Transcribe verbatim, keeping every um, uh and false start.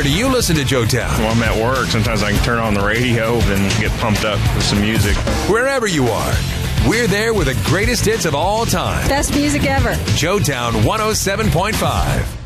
do you listen to Joetown? When I'm at work, sometimes I can turn on the radio and get pumped up with some music. Wherever you are, we're there with the greatest hits of all time. Best music ever. Joetown one oh seven point five.